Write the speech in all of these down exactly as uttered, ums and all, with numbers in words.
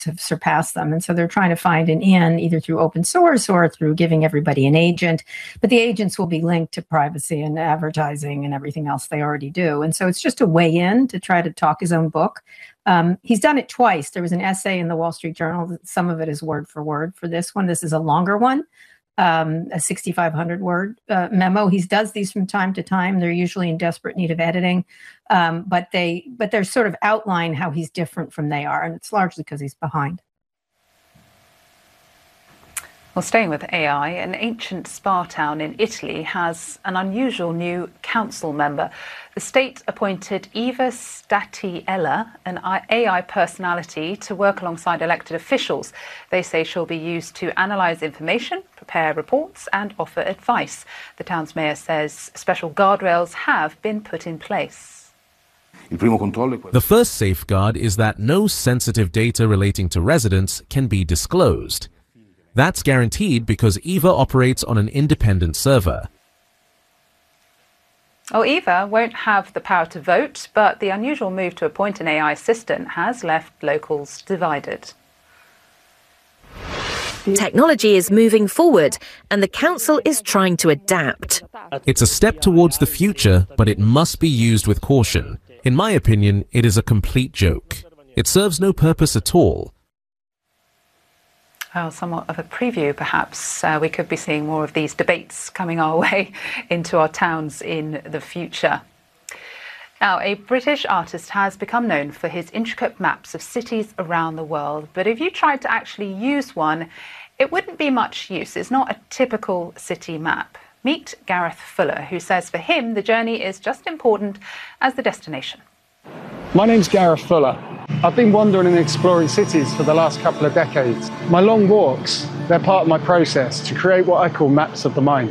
to surpass them. And so they're trying to find an in either through open source or through giving everybody an agent. But the agents will be linked to privacy and advertising and everything else they already do. And so it's just a way in to try to talk his own book. Um, he's done it twice. There was an essay in the Wall Street Journal. Some of it is word for word for this one. This is a longer one. Um, a sixty-five hundred word uh, memo. He does these from time to time. They're usually in desperate need of editing, um, but they but they're sort of outline how he's different from they are, and it's largely because he's behind. Well, staying with A I, an ancient spa town in Italy has an unusual new council member. The state appointed Eva Statiella, an A I personality, to work alongside elected officials. They say she'll be used to analyse information, prepare reports and offer advice. The town's mayor says special guardrails have been put in place. The first safeguard is that no sensitive data relating to residents can be disclosed. That's guaranteed because Eva operates on an independent server. Oh, Eva won't have the power to vote, but the unusual move to appoint an A I assistant has left locals divided. Technology is moving forward and the council is trying to adapt. It's a step towards the future, but it must be used with caution. In my opinion, it is a complete joke. It serves no purpose at all. Well, somewhat of a preview, perhaps. Uh, we could be seeing more of these debates coming our way into our towns in the future. Now, a British artist has become known for his intricate maps of cities around the world. But if you tried to actually use one, it wouldn't be much use. It's not a typical city map. Meet Gareth Fuller, who says for him, the journey is just as important as the destination. My name's Gareth Fuller. I've been wandering and exploring cities for the last couple of decades. My long walks, they're part of my process to create what I call maps of the mind.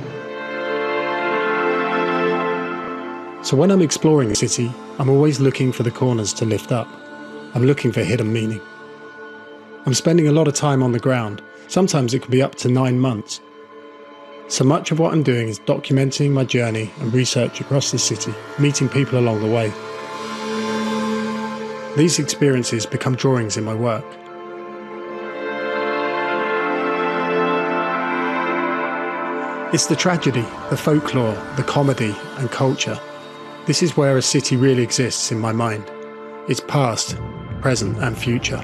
So when I'm exploring a city, I'm always looking for the corners to lift up. I'm looking for hidden meaning. I'm spending a lot of time on the ground. Sometimes it can be up to nine months. So much of what I'm doing is documenting my journey and research across the city, meeting people along the way. These experiences become drawings in my work. It's the tragedy, the folklore, the comedy and culture. This is where a city really exists in my mind. It's past, present and future.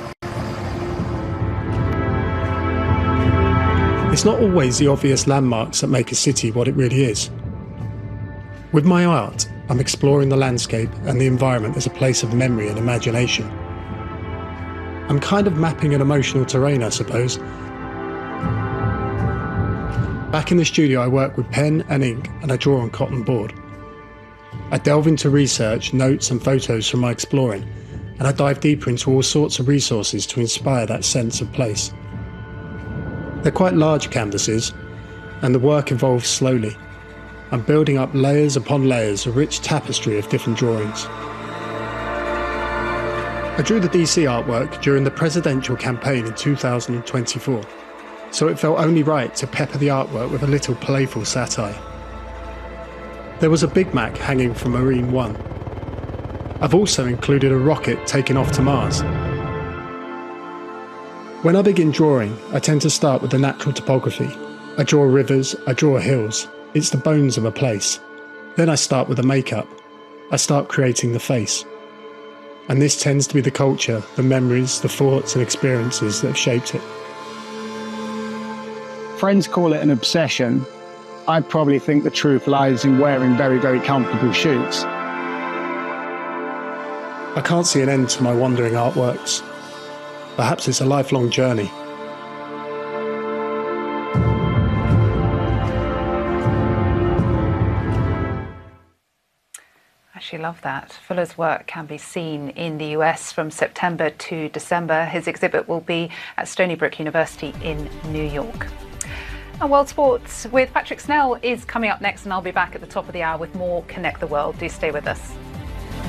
It's not always the obvious landmarks that make a city what it really is. With my art, I'm exploring the landscape and the environment as a place of memory and imagination. I'm kind of mapping an emotional terrain, I suppose. Back in the studio, I work with pen and ink and I draw on cotton board. I delve into research, notes and photos from my exploring, and I dive deeper into all sorts of resources to inspire that sense of place. They're quite large canvases, and the work evolves slowly. I'm building up layers upon layers, a rich tapestry of different drawings. I drew the D C artwork during the presidential campaign in two thousand twenty-four, so it felt only right to pepper the artwork with a little playful satire. There was a Big Mac hanging from Marine One. I've also included a rocket taking off to Mars. When I begin drawing, I tend to start with the natural topography. I draw rivers, I draw hills. It's the bones of a place. Then I start with the makeup. I start creating the face. And this tends to be the culture, the memories, the thoughts and experiences that have shaped it. Friends call it an obsession. I probably think the truth lies in wearing very, very comfortable shoes. I can't see an end to my wandering artworks. Perhaps it's a lifelong journey. I love that. Fuller's work can be seen in the U S from September to December. His exhibit will be at Stony Brook University in New York. And World Sports with Patrick Snell is coming up next, and I'll be back at the top of the hour with more Connect the World. Do stay with us.